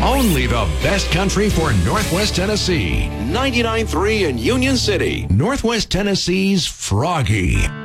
Only the best country for Northwest Tennessee. 99.3 in Union City. Northwest Tennessee's Froggy.